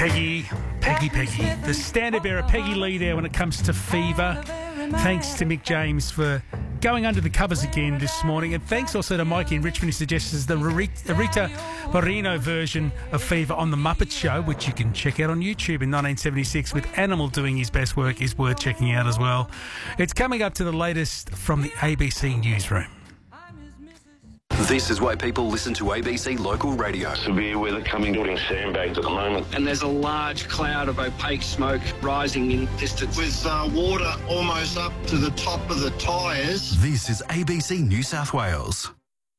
Peggy. The standard bearer, Peggy Lee, there when it comes to fever. Thanks to Mick James for going under the covers again this morning. And thanks also to Mikey in Richmond who suggests the Rita Moreno version of Fever on The Muppet Show, which you can check out on YouTube in 1976 with Animal doing his best work, is worth checking out as well. It's coming up to the latest from the ABC Newsroom. This is why people listen to ABC local radio. Severe weather coming, getting sandbagged at the moment. And there's a large cloud of opaque smoke rising in distance. With water almost up to the top of the tyres. This is ABC New South Wales.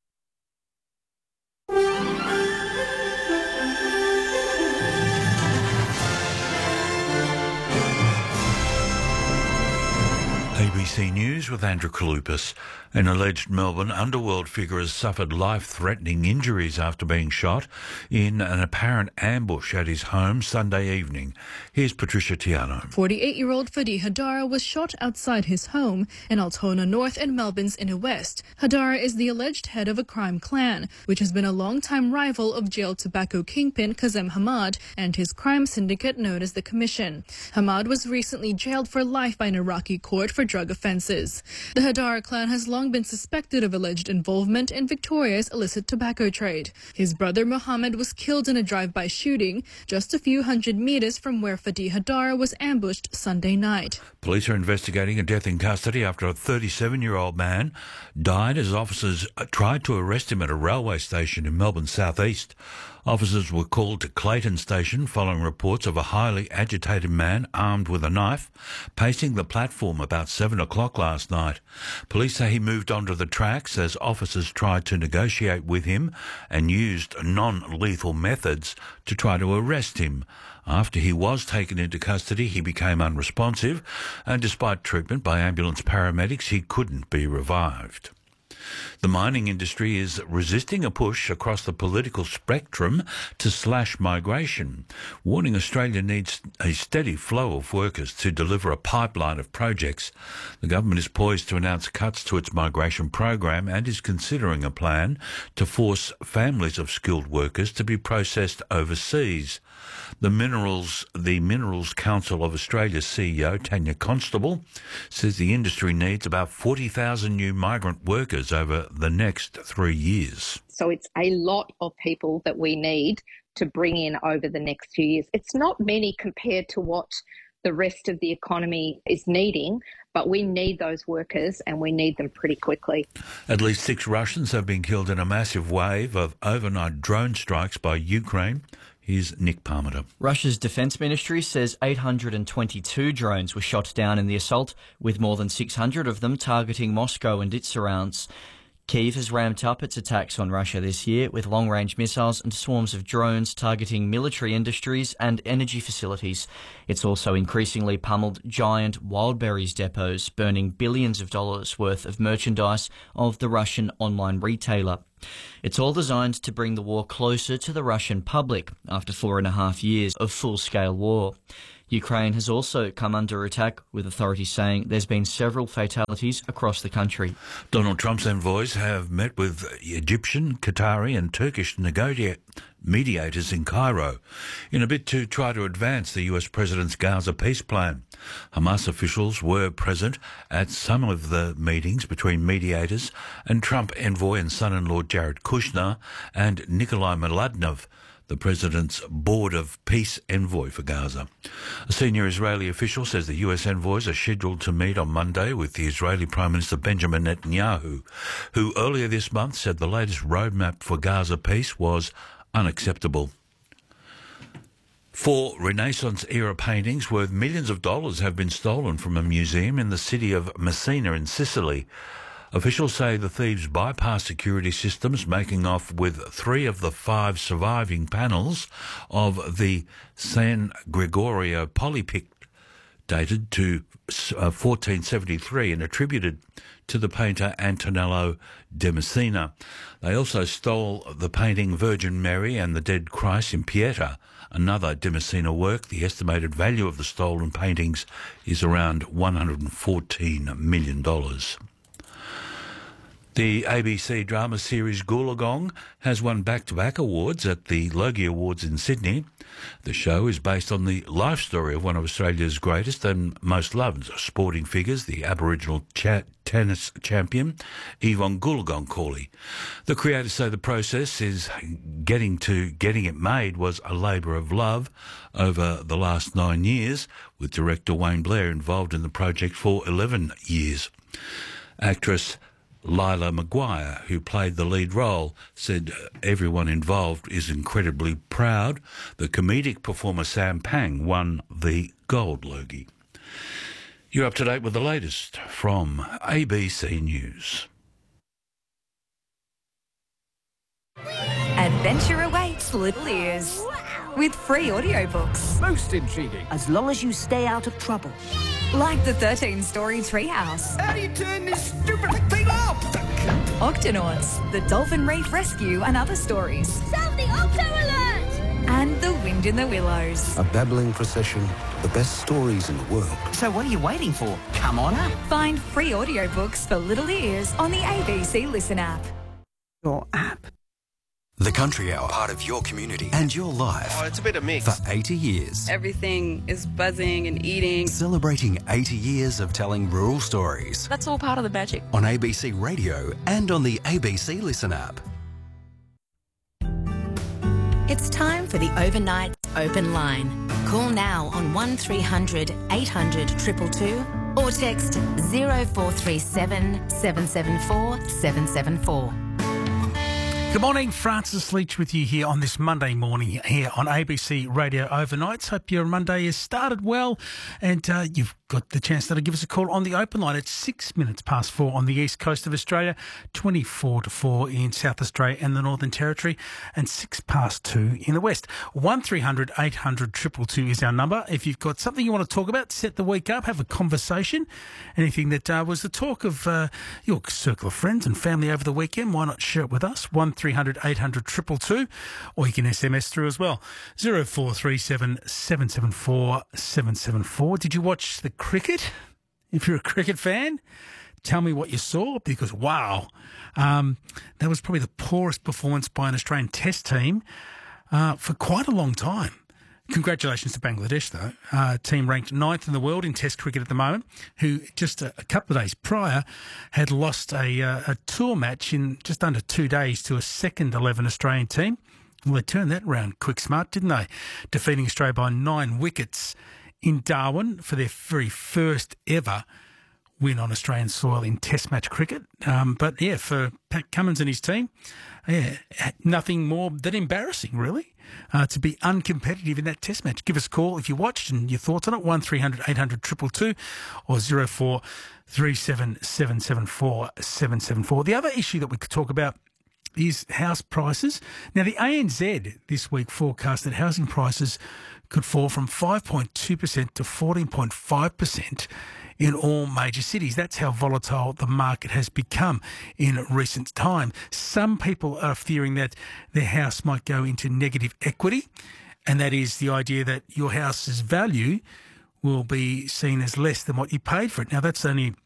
ABC News with Andrew Kalupas. An alleged Melbourne underworld figure has suffered life-threatening injuries after being shot in an apparent ambush at his home Sunday evening. Here's Patricia Tiano. 48-year-old Fadi Hadara was shot outside his home in Altona North and Melbourne's Inner West. Hadara is the alleged head of a crime clan, which has been a long-time rival of jailed tobacco kingpin Kazem Hamad and his crime syndicate known as the Commission. Hamad was recently jailed for life by an Iraqi court for drug offences. The Hadara clan has long been suspected of alleged involvement in Victoria's illicit tobacco trade. His brother Mohammed was killed in a drive-by shooting just a few hundred metres from where Fadi Hadara was ambushed Sunday night. Police are investigating a death in custody after a 37-year-old man died as officers tried to arrest him at a railway station in Melbourne's southeast. Officers were called to Clayton Station following reports of a highly agitated man armed with a knife pacing the platform about 7 o'clock last night. Police say he moved onto the tracks as officers tried to negotiate with him and used non-lethal methods to try to arrest him. After he was taken into custody, he became unresponsive, and despite treatment by ambulance paramedics, he couldn't be revived. The mining industry is resisting a push across the political spectrum to slash migration, warning Australia needs a steady flow of workers to deliver a pipeline of projects. The government is poised to announce cuts to its migration program and is considering a plan to force families of skilled workers to be processed overseas. The Minerals Council of Australia's CEO, Tanya Constable, says the industry needs about 40,000 new migrant workers over the next 3 years. So it's a lot of people that we need to bring in over the next few years. It's not many compared to what the rest of the economy is needing, but we need those workers and we need them pretty quickly. At least 6 Russians have been killed in a massive wave of overnight drone strikes by Ukraine. Here's Nick Parmenter. Russia's defence ministry says 822 drones were shot down in the assault, with more than 600 of them targeting Moscow and its surrounds. Kyiv has ramped up its attacks on Russia this year with long-range missiles and swarms of drones targeting military industries and energy facilities. It's also increasingly pummeled giant wild berries depots, burning billions of dollars worth of merchandise of the Russian online retailer. It's all designed to bring the war closer to the Russian public after 4.5 years of full-scale war. Ukraine has also come under attack, with authorities saying there's been several fatalities across the country. Donald Trump's envoys have met with Egyptian, Qatari and Turkish mediators in Cairo in a bid to try to advance the US president's Gaza peace plan. Hamas officials were present at some of the meetings between mediators and Trump envoy and son-in-law Jared Kushner and Nikolai Mladinov, the president's board of peace envoy for Gaza. A senior Israeli official says the US envoys are scheduled to meet on Monday with the Israeli Prime Minister Benjamin Netanyahu, who earlier this month said the latest roadmap for Gaza peace was unacceptable. 4 Renaissance-era paintings worth millions of dollars have been stolen from a museum in the city of Messina in Sicily. Officials say the thieves bypassed security systems, making off with 3 of the 5 surviving panels of the San Gregorio polypict, dated to 1473 and attributed to the painter Antonello de Messina. They also stole the painting Virgin Mary and the Dead Christ in Pieta, another de Messina work. The estimated value of the stolen paintings is around $114 million. The ABC drama series Goolagong has won back-to-back awards at the Logie Awards in Sydney. The show is based on the life story of one of Australia's greatest and most loved sporting figures, the Aboriginal tennis champion, Yvonne Goolagong Cawley. The creators say the process is getting it made was a labour of love over the last 9 years, with director Wayne Blair involved in the project for 11 years. Actress Lila Maguire, who played the lead role, said everyone involved is incredibly proud. The comedic performer Sam Pang won the Gold Logie. You're up to date with the latest from ABC News. Adventure awaits little ears with free audiobooks. Most intriguing. As long as you stay out of trouble. Like the 13-story Treehouse. How do you turn this stupid thing off? Octonauts, the Dolphin Reef Rescue and other stories. Sound the Octo Alert! And The Wind in the Willows. A babbling procession of the best stories in the world. So what are you waiting for? Come on up. Find free audiobooks for little ears on the ABC Listen app. Your app. The Country Hour, part of your community and your life. Oh, it's a bit of mix. For 80 years. Everything is buzzing and eating. Celebrating 80 years of telling rural stories. That's all part of the magic. On ABC Radio and on the ABC Listen app. It's time for the Overnight Open Line. Call now on 1300 800 222 or text 0437 774 774. Good morning, Francis Leach with you here on this Monday morning here on ABC Radio Overnights. Hope your Monday has started well and you've got the chance to give us a call on the open line at 6 minutes past 4 on the east coast of Australia, 24 to 4 in South Australia and the Northern Territory, and 6 past 2 in the west. 1300 800 222 is our number. If you've got something you want to talk about, set the week up, have a conversation, anything that was the talk of your circle of friends and family over the weekend, why not share it with us? 1300 800 222, or you can SMS through as well. 0437 774 774. Did you watch the cricket? If you're a cricket fan, tell me what you saw, because wow, that was probably the poorest performance by an Australian Test team for quite a long time. Congratulations to Bangladesh, though. Team ranked 9th in the world in Test cricket at the moment, who just a couple of days prior had lost a tour match in just under 2 days to a second 11 Australian team. Well, they turned that round quick smart, didn't they? Defeating Australia by 9 wickets in Darwin for their very first ever win on Australian soil in Test match cricket. But yeah, for Pat Cummins and his team, yeah, nothing more than embarrassing, really, to be uncompetitive in that Test match. Give us a call if you watched and your thoughts on it, 1300 800 222 or 0437 774 774. The other issue that we could talk about is house prices. Now, the ANZ this week forecast that housing prices could fall from 5.2% to 14.5% in all major cities. That's how volatile the market has become in recent time. Some people are fearing that their house might go into negative equity, and that is the idea that your house's value will be seen as less than what you paid for it. Now, that's only